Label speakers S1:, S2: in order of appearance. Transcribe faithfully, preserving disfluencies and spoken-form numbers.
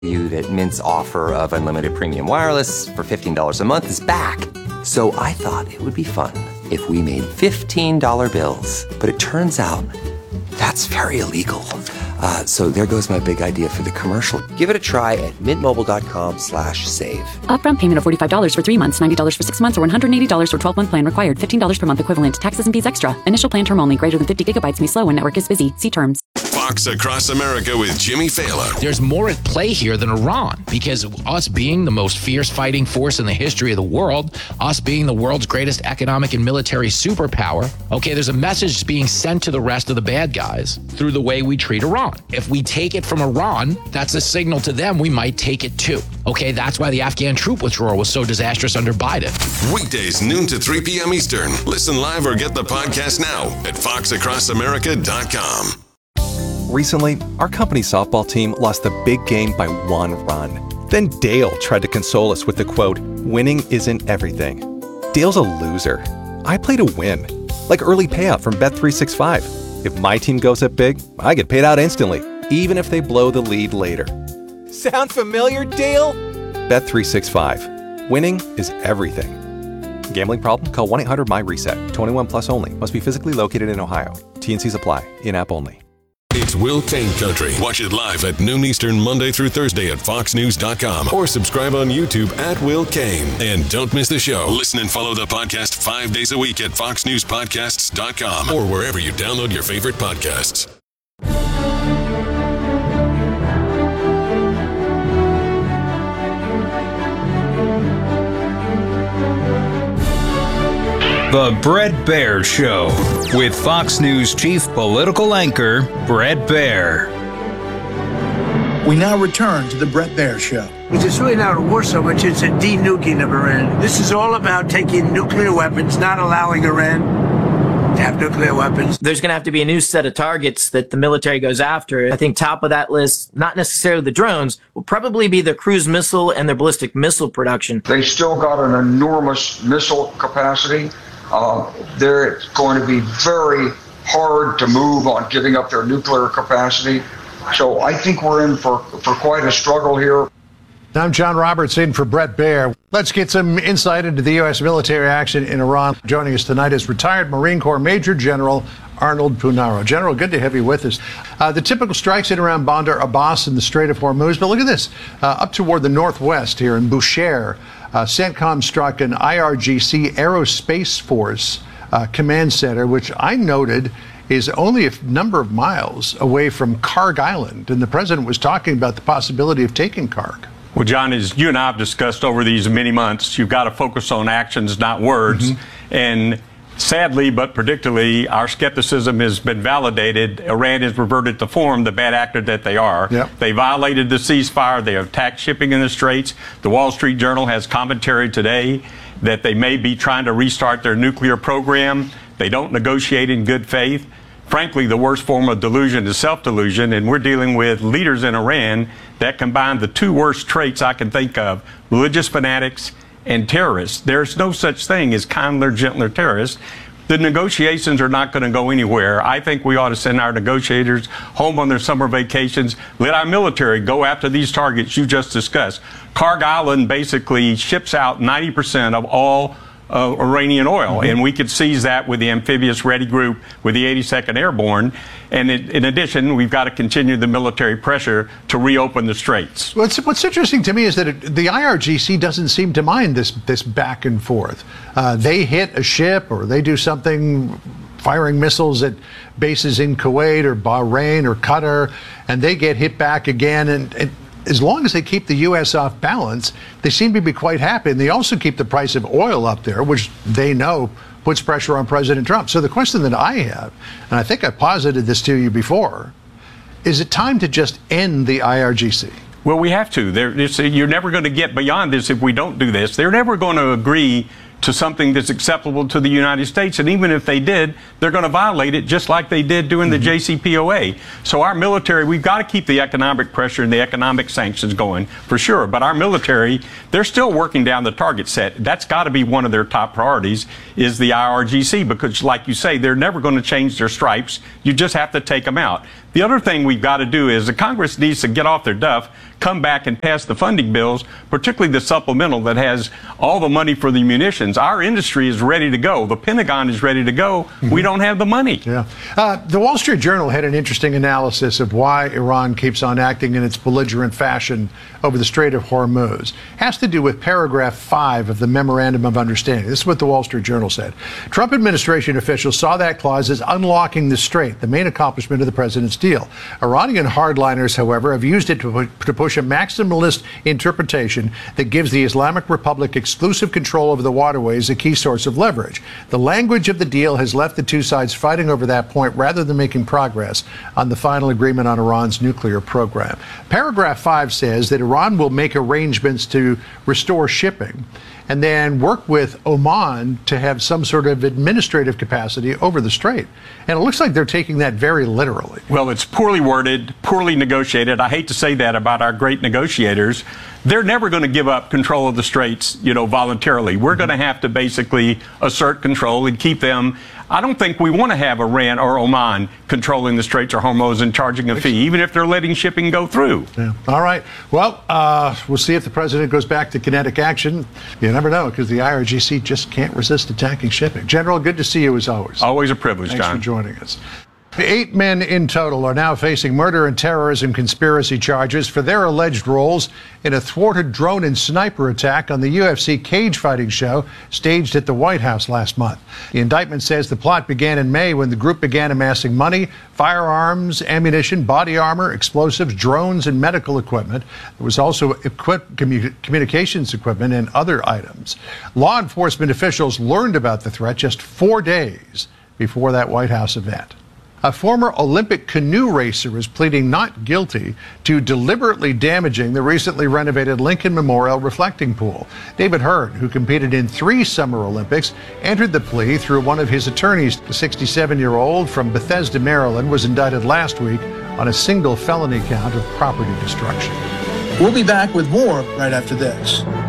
S1: You that Mint's offer of unlimited premium wireless for fifteen dollars a month is back. So I thought it would be fun if we made fifteen dollar bills. But it turns out that's very illegal. Uh, so there goes my big idea for the commercial. Give it a try at mintmobile.com slash save.
S2: Upfront payment of forty-five dollars for three months, ninety dollars for six months, or one hundred eighty dollars for twelve-month plan required. fifteen dollars per month equivalent. Taxes and fees extra. Initial plan term only. Greater than fifty gigabytes may slow when network is busy. See terms.
S3: Fox Across America with Jimmy Fallon.
S4: There's more at play here than Iran, because us being the most fierce fighting force in the history of the world, us being the world's greatest economic and military superpower, okay, there's a message being sent to the rest of the bad guys through the way we treat Iran. If we take it from Iran, that's a signal to them we might take it too. Okay, that's why the Afghan troop withdrawal was so disastrous under Biden.
S3: Weekdays, noon to three p.m. Eastern. Listen live or get the podcast now at fox across america dot com.
S5: Recently, our company's softball team lost the big game by one run. Then Dale tried to console us with the quote, "Winning isn't everything." Dale's a loser. I play to win. Like early payout from Bet three sixty-five. If my team goes up big, I get paid out instantly, even if they blow the lead later. Sound familiar, Dale? Bet three sixty-five. Winning is everything. Gambling problem? Call one eight hundred M Y reset. twenty-one plus only. Must be physically located in Ohio. T and Cs apply. In-app only.
S3: It's Will Kane Country. Watch it live at noon Eastern, Monday through Thursday at fox news dot com or subscribe on YouTube at Will Kane. And don't miss the show. Listen and follow the podcast five days a week at fox news podcasts dot com or wherever you download your favorite podcasts.
S6: The Bret Baier Show with Fox News chief political anchor Bret Baier.
S7: We now return to the Bret Baier Show.
S8: It's really not a war so much, it's a de-nuking of Iran. This is all about taking nuclear weapons, not allowing Iran to have nuclear weapons.
S9: There's going to have to be a new set of targets that the military goes after. I think top of that list, not necessarily the drones, will probably be the cruise missile and their ballistic missile production.
S10: They still got an enormous missile capacity. Uh, they're going to be very hard to move on giving up their nuclear capacity. So I think we're in for, for quite a struggle here.
S7: I'm John Roberts in for Bret Baier. Let's get some insight into the U S military action in Iran. Joining us tonight is retired Marine Corps Major General Arnold Punaro. General, good to have you with us. Uh, the typical strikes in around Bandar Abbas and the Strait of Hormuz, but look at this. Uh, up toward the northwest here in Bushehr, uh, CENTCOM struck an I R G C Aerospace Force uh, command center, which I noted is only a number of miles away from Karg Island. And the president was talking about the possibility of taking Karg.
S11: Well, John, as you and I have discussed over these many months, you've got to focus on actions, not words. Mm-hmm. And sadly, but predictably, our skepticism has been validated. Iran has reverted to form, the bad actor that they are. Yep. They violated the ceasefire. They have attacked shipping in the Straits. The Wall Street Journal has commentary today that they may be trying to restart their nuclear program. They don't negotiate in good faith. Frankly, the worst form of delusion is self-delusion, and we're dealing with leaders in Iran that combine the two worst traits I can think of: religious fanatics and terrorists. There's no such thing as kinder, gentler terrorists. The negotiations are not going to go anywhere. I think we ought to send our negotiators home on their summer vacations. Let our military go after these targets you just discussed. Karg Island basically ships out ninety percent of all Uh, Iranian oil, mm-hmm. and we could seize that with the amphibious ready group with the eighty-second Airborne. And it, in addition, we've got to continue the military pressure to reopen the straits.
S7: What's, what's interesting to me is that it, the I R G C doesn't seem to mind this this back and forth. Uh, they hit a ship or they do something, firing missiles at bases in Kuwait or Bahrain or Qatar, and they get hit back again. And, and as long as they keep the U S off balance, they seem to be quite happy. And they also keep the price of oil up there, which they know puts pressure on President Trump. So the question that I have, and I think I posited this to you before, is it time to just end the I R G C?
S11: Well, we have to. There, you're never going to get beyond this if we don't do this. They're never going to agree to something that's acceptable to the United States. And even if they did, they're going to violate it just like they did during mm-hmm. the J C P O A. So our military, we've got to keep the economic pressure and the economic sanctions going for sure. But our military, they're still working down the target set. That's got to be one of their top priorities, is the I R G C, because like you say, they're never going to change their stripes. You just have to take them out. The other thing we've got to do is the Congress needs to get off their duff, come back and pass the funding bills, particularly the supplemental that has all the money for the munitions. Our industry is ready to go. The Pentagon is ready to go. Mm-hmm. We don't have the money.
S7: Yeah. Uh, the Wall Street Journal had an interesting analysis of why Iran keeps on acting in its belligerent fashion over the Strait of Hormuz. It has to do with paragraph five of the Memorandum of Understanding. This is what the Wall Street Journal said. Trump administration officials saw that clause as unlocking the strait, the main accomplishment of the president's deal. Iranian hardliners, however, have used it to, to push a maximalist interpretation that gives the Islamic Republic exclusive control over the waterways, a key source of leverage. The language of the deal has left the two sides fighting over that point rather than making progress on the final agreement on Iran's nuclear program. Paragraph five says that Iran will make arrangements to restore shipping and then work with Oman to have some sort of administrative capacity over the strait. And it looks like they're taking that very literally.
S11: Well, it's poorly worded, poorly negotiated. I hate to say that about our great negotiators. They're never going to give up control of the straits, you know, voluntarily. We're mm-hmm. going to have to basically assert control and keep them. I don't think we want to have Iran or Oman controlling the Straits or Hormuz and charging a fee, even if they're letting shipping go through.
S7: Yeah. All right. Well, uh, we'll see if the president goes back to kinetic action. You never know, because the I R G C just can't resist attacking shipping. General, good to see you as always.
S11: Always a privilege,
S7: Thanks
S11: John.
S7: Thanks for joining us. Eight men in total are now facing murder and terrorism conspiracy charges for their alleged roles in a thwarted drone and sniper attack on the U F C cage fighting show staged at the White House last month. The indictment says the plot began in May when the group began amassing money, firearms, ammunition, body armor, explosives, drones, and medical equipment. There was also equip- commu- communications equipment and other items. Law enforcement officials learned about the threat just four days before that White House event. A former Olympic canoe racer is pleading not guilty to deliberately damaging the recently renovated Lincoln Memorial reflecting pool. David Hurd, who competed in three Summer Olympics, entered the plea through one of his attorneys. The sixty-seven-year-old from Bethesda, Maryland, was indicted last week on a single felony count of property destruction.
S12: We'll be back with more right after this.